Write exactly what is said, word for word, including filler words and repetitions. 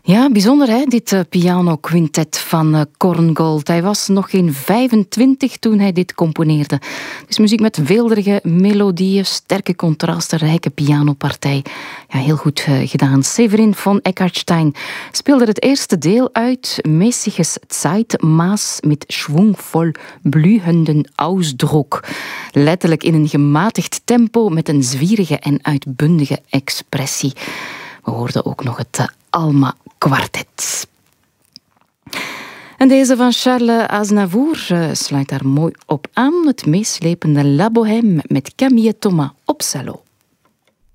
Ja, bijzonder hè, dit uh, pianoquintet van uh, Korngold. Hij was nog geen vijfentwintig toen hij dit componeerde. Dus muziek met weelderige melodieën, sterke contrasten, rijke pianopartij. Ja, heel goed uh, gedaan. Severin von Eckartstein speelde het eerste deel uit. Mäßiges Zeitmaß mit schwungvoll blühenden Ausdruck. Letterlijk in een gematigd tempo met een zwierige en uitbundige expressie. We hoorden ook nog het uh, Alma Quartet. En deze van Charles Aznavour uh, sluit daar mooi op aan. Het meeslepende La Bohème met Camille Thomas op cello.